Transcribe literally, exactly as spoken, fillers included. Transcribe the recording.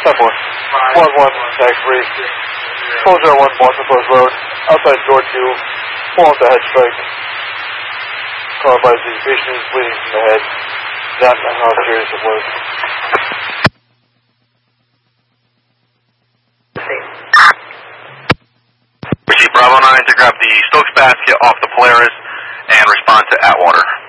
one. one one, tag three. Soldier one, Boston Post Road. Outside door two. Pull off the head strike. Car by the patient is bleeding from the head. Not how serious it was. Receive Bravo nine to grab the Stokes basket off the Polaris and respond to Atwater.